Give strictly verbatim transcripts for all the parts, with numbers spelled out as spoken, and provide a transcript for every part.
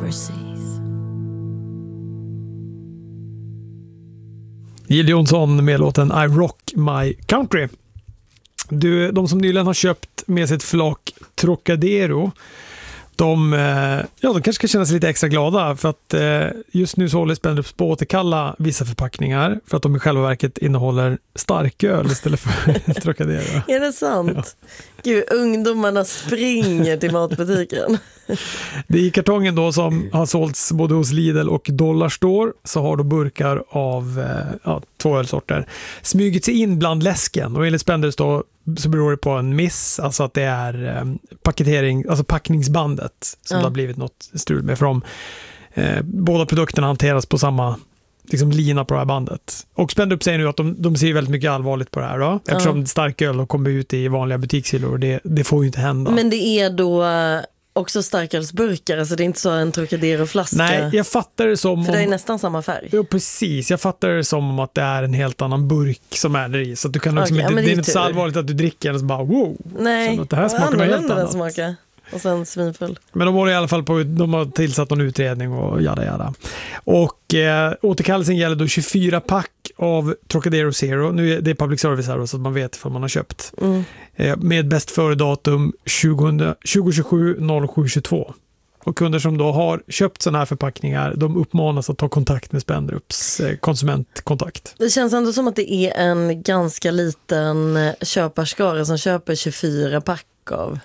overseas. Jill Johnson med låten I Rock My Country. Du, de som nyligen har köpt med sitt flak Trocadero, de, ja, de kanske ska känna sig lite extra glada för att just nu så håller Spendrups på att återkalla vissa förpackningar för att de i själva verket innehåller starköl istället för Trocadero. Är det sant? Ja. Gud, ungdomarna springer till matbutiken. Det är i kartongen då som har sålts både hos Lidl och Dollarstore, så har då burkar av ja, två ölsorter smugit sig in bland läsken, och enligt Spendrups då så beror det på en miss, alltså att det är eh, paketering, alltså packningsbandet som ja. Det har blivit något strul med, för de, eh, båda produkterna hanteras på samma liksom lina på det här bandet. Och Spendrup säger nu att de, de ser väldigt mycket allvarligt på det här då, eftersom ja. Starköl kommer ut i vanliga butikshyllor, och det, det får ju inte hända. Men det är då också starkölsburkar, alltså det är inte så en Trocadero-flaska. Nej, jag fattar det som för det är om, nästan samma färg. Jo, precis. Jag fattar det som att det är en helt annan burk som är där i, så att du kan liksom okay, inte, ja, det, det är inte så allvarligt att du dricker och så bara wow. Nej, så att det här smakar något helt annat. Smaka. Och sen svinfull. Men de har i alla fall på, de har tillsatt någon utredning och jada jada. Och eh, återkallelsen gäller då tjugofyra pack av Trocadero Zero. Nu är det public service här då, så att man vet vad man har köpt. Mm. Eh, med bäst före datum tjugo tjugosju noll sju tjugotvå. Och kunder som då har köpt sådana här förpackningar, de uppmanas att ta kontakt med Spendrups eh, konsumentkontakt. Det känns ändå som att det är en ganska liten köparskara som köper tjugofyra pack av.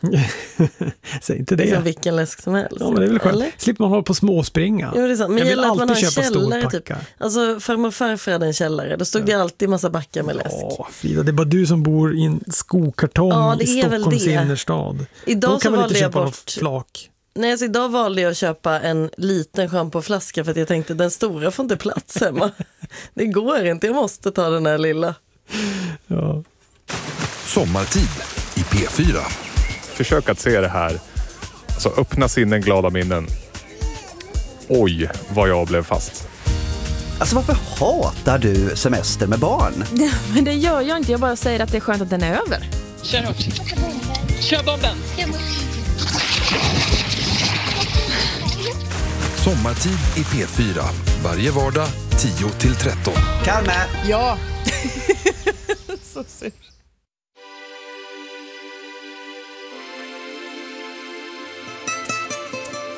Säg inte det. Liksom vilken läsk som helst. Ja, men det är väl skönt. Slipper man hålla på småspringa. Jo, det är sant. Men jag vill alltid att man har en köpa källare typ. Alltså farmor och farfar hade en källare. Då stod ja. Det alltid massa backar med läsk. Ja, Frida, det är bara du som bor i en skokartong ja, i Stockholms innerstad. Idag Då kan så man inte köpa bort... något flak. Nej, alltså idag valde jag att köpa en liten schampoflaska för att jag tänkte den stora får inte plats hemma. Det går inte, jag måste ta den här lilla. Ja. Sommartid i P fyra. Försök att se det här. Alltså öppna sinnen, glada minnen. Oj, vad jag blev fast. Alltså varför hatar du semester med barn? Ja, men det gör jag inte, jag bara säger att det är skönt att den är över. Kör hårt. Kör bomben. Sommartid i P fyra. Varje vardag tio till tretton. Kalme! Ja. Så synd.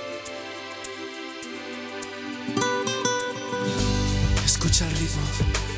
Escucha el ritmo.